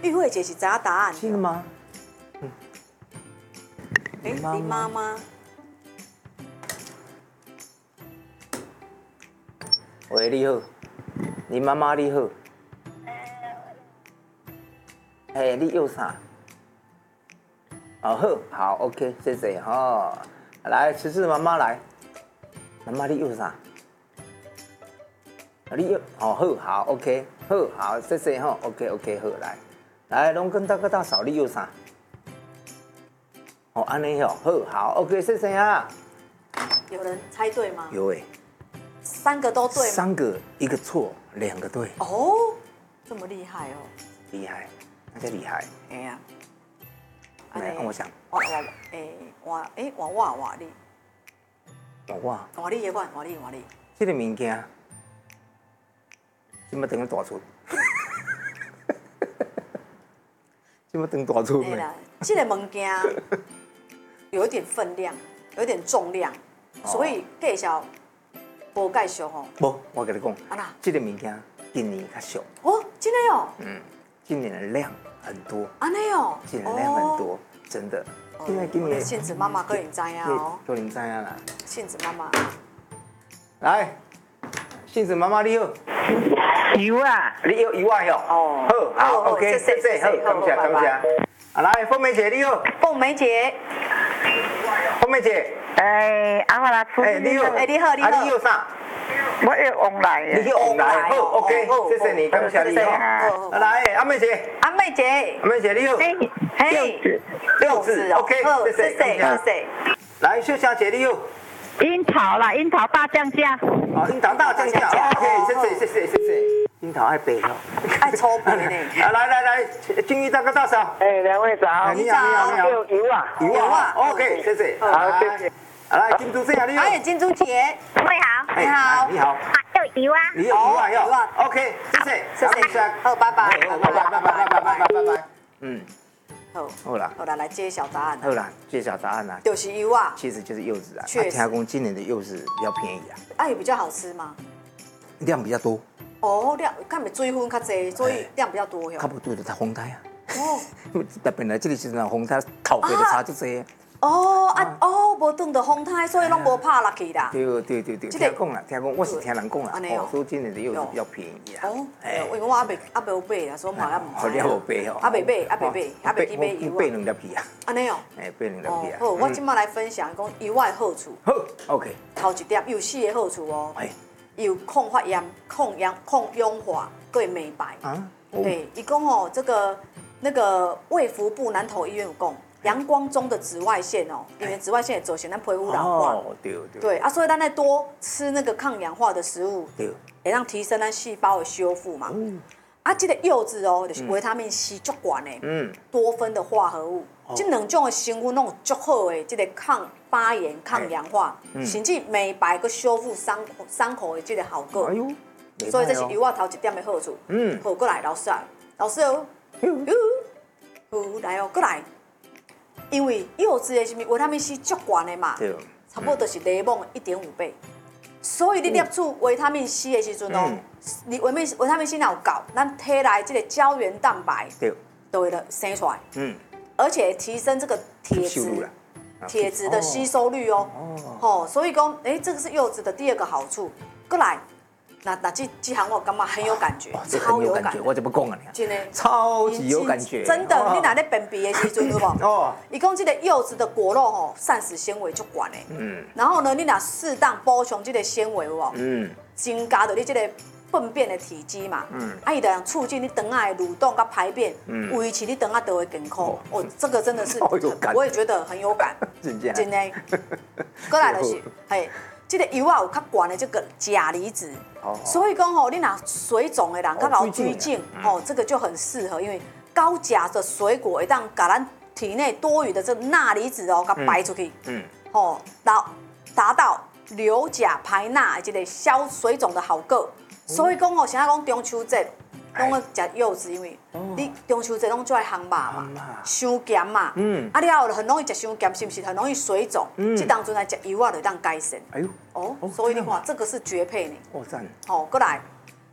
玉慧姐是知影答案。 真的吗？ 哎，你妈妈。 喂，你好，你妈妈你好。嘿，你要啥？哦好 ，OK， 谢谢哈。来，慈慈妈妈来，妈妈你要啥？你要好 ，OK， 好，谢谢哈 ，OK， 好来，拢跟大嫂你要啥？哦，安尼哦，好 ，OK， 谢谢啊。 有人猜对吗？ 有诶 ，3个都对吗 ？3个1个错，2个对。 哦，这么厉害哦！ 厉害，那叫厉害。 哎呀， 来，让我想。 换你，换你。 这个物件，今麦等大出，今麦等大出对啦，这个物件有一点分量，有一点重量，所以介绍无介绍哦。 无，我跟你讲， 啊啦， 这个物件今年较俗。 哦，真的哦。 今年的量很多。 安尼哦。 今年量很多，真的。今年。 杏子妈妈可能知啊哦。 可能知啊啦。 杏子妈妈。 来，杏子妈妈你好。 油啊！ 你要油啊哟。哦。好 ，OK， 谢谢，好，感谢。啊，来，凤梅姐你好。 凤梅姐。 凤梅姐。 阿华啦， 你好。 你好。 你要啥？ 我要往来。 你要往来，好 ，OK， 谢谢你，感谢你哦。来，阿妹姐。 阿妹姐你好。 柚子 ，OK， 谢谢。来，秀霞姐你好。 樱桃啦，樱桃大降价。 哦，樱桃大降价 ，OK， 谢谢。樱桃爱白哦， 爱抽白呢。 来，金玉大嫂。 两位早。 你好。 油啊 ，OK， 谢谢。好，谢谢。来，金珠姐你好。 哎，金珠姐。 各位好。 你好。 你好。 有油啊。 你有油啊哟。OK， 谢谢。 好，拜拜。 拜。好啦， 来揭晓答案。 好啦，揭晓答案啦。 就是油啊。 其实就是柚子啊。 确实。 听讲今年的柚子比较便宜啊。 啊，也比较好吃吗？ 量比较多。 哦，看咪水分较济，所以量比较多哟。 较不多就它红台啊。 哦。 本来这里是那红台头给的差就这样。 无炖到风台，所以拢无拍落去啦。 对。听讲，我是听人讲啦，所以今年的柚子比较便宜啊。 因为我还未买啦，所以嘛也唔知。 你还无买哦？ 还未去买油啊。 买2粒皮啊。 安尼哦。 买2粒皮啊。 好，我今麦来分享讲油的好处。 好 ，OK。 头一点有4个好处哦。有抗发炎、抗氧化，可以美白。对，伊讲哦，那个卫福部南投医院有讲。阳光中的紫外线哦，因为紫外线会造成咱皮肤老化。对啊，所以咱再多吃那个抗氧化的食物，会让提升咱细胞的修复嘛。这个柚子哦，就是维他命 C 足高的，多酚的化合物，这2种的成分拢有足好的，这个抗发炎、抗氧化，甚至美白跟修复伤口的这个效果。所以这是油啊头一点的好处。好，过来老师哦，来哦，过来。因为柚子的什么维他命 C 足高的嘛，差不多就是柠檬的1.5倍，所以你摄取维他命 C 的时阵哦，你维他命 C 若有够，咱体内这个胶原蛋白都会生出来，而且提升这个铁质的吸收率哦，所以讲，这个是柚子的第2个好处，过来。那这行我感觉很有感觉，超有感觉。 我怎么讲啊？ 真的， 超级有感觉。 真的，你若咧便秘的时阵有无？伊讲这个柚子的果肉吼，膳食纤维足高的。然后呢，你若适当补充这个纤维有无？增加到你这个粪便的体积嘛。伊就让促进你肠仔的蠕动跟排便，维持你肠仔道的健康。这个真的是，我也觉得很有感。真的。过来就是，这个油啊有较悬的这个钾离子，所以讲吼，你若水肿的人，较有水肿，这个就很适合，因为高钾的水果会当把咱体内多余的这钠离子哦，给排出去，达到留钾排钠的这个消水肿的效果。所以讲吼，现在讲中秋节。拢要食柚子，因为你中秋节拢最爱烘肉嘛，伤咸嘛，了很容易食伤咸，是不是很容易水肿？这当中来食油啊，就当改善。所以你看这个是绝配呢。 赞。 过来，